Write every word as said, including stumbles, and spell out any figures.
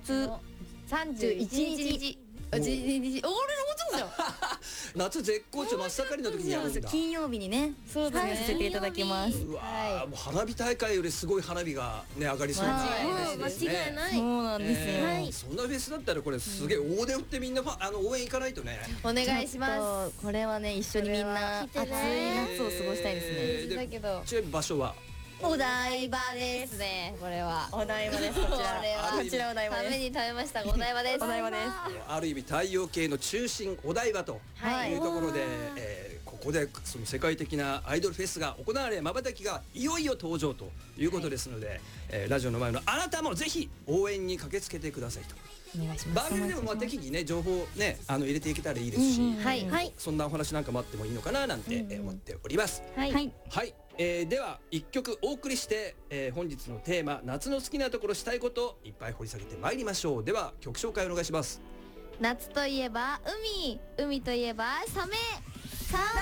つさんじゅういちにちあじじじ俺のことじゃん夏絶好調真っ盛りの時にやるんだ。 金曜日にねそうですねさせていただきます。 うわー、もう花火大会よりすごい花火がね上がりそうな間違いないフェスですね。 間違いないそうなんですよ、 えーはいそんなフェスだったらこれすげえ大手振ってみんなファあの応援行かないとね。 お願いしますちょっとこれはね一緒にみんなこれは来て暑いね夏を過ごしたいですね、 えーでだけどちなみに場所はお台場ですねこれはお台場ですこちらこれはこちらお台場ためですに食べましたお台場ですお台場ですある意味太陽系の中心お台場とはいいうところで、えーここでその世界的なアイドルフェスが行われまばたきがいよいよ登場ということですので、えーラジオの前のあなたもぜひ応援に駆けつけてくださいと。 お願いします。 番組でもまあ適宜ね情報ねあの入れていけたらいいですし、 うんうんはいはいそんなお話なんかもあってもいいのかななんてえー思っております。 はいはいはい、えーではいっきょくお送りして、えー本日のテーマ夏の好きなところしたいこといっぱい掘り下げてまいりましょう。では曲紹介お願いします。 夏といえば海海といえばサメさあ